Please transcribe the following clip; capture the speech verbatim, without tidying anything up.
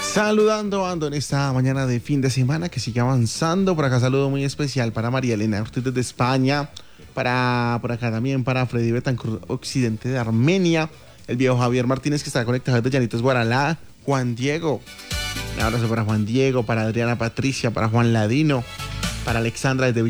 Saludando ando en esta mañana de fin de semana que sigue avanzando. Por acá saludo muy especial para María Elena Ortiz de España, para por acá también para Freddy Betancourt, occidente de Armenia, el viejo Javier Martínez que está conectado desde Llanitos Guaralá, Juan Diego, un abrazo para Juan Diego, para Adriana Patricia, para Juan Ladino, para Alexandra desde